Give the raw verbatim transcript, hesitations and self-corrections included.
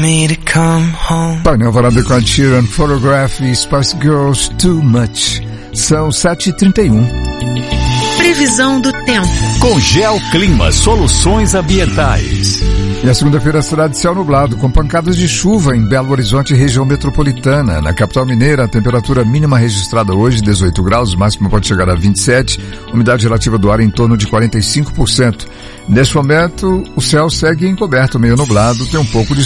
me to come home. Painel Varanda com a Sheeran, Photograph e Spice Girls, Too Much. São sete e trinta e um. Previsão do tempo. Com Geoclima Soluções Ambientais. E a segunda-feira será de céu nublado, com pancadas de chuva em Belo Horizonte e região metropolitana. Na capital mineira, a temperatura mínima registrada hoje, dezoito graus, máxima pode chegar a vinte e sete, umidade relativa do ar em torno de quarenta e cinco por cento. Neste momento, o céu segue encoberto, meio nublado, tem um pouco de